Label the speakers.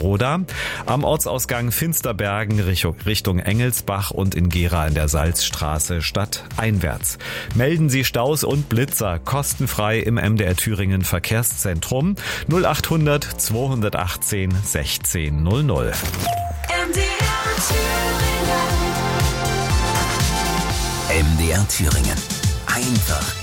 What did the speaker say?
Speaker 1: Oder am Ortsausgang Finsterbergen Richtung Engelsbach und in Gera in der Salzstraße stadteinwärts. Melden Sie Staus und Blitzer kostenfrei im MDR Thüringen Verkehrszentrum 0800 218 1600.
Speaker 2: MDR Thüringen. Einfach